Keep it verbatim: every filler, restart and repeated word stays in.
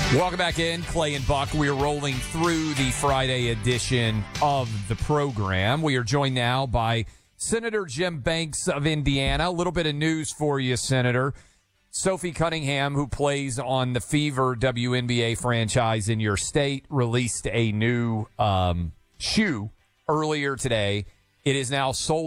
Welcome back in, Clay and Buck. We are rolling through the Friday edition of the program. We are joined now by Senator Jim Banks of Indiana. A little bit of news for you, Senator. Sophie Cunningham, who plays on the Fever W N B A franchise in your state, released a new um, shoe earlier today. It is now sold